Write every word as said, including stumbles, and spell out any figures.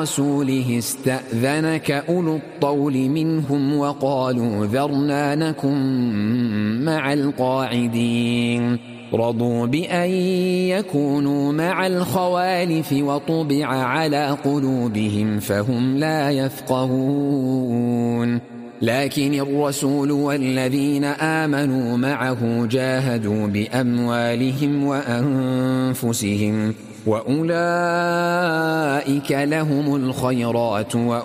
رسوله استأذنك أولو الطول منهم وقالوا ذرنا نكن مع القاعدين رضوا بأن يكونوا مع الخوالف وطبع على قلوبهم فهم لا يفقهون لكن الرسول والذين آمنوا معه جاهدوا بأموالهم وأنفسهم وأولئك لهم الخيرات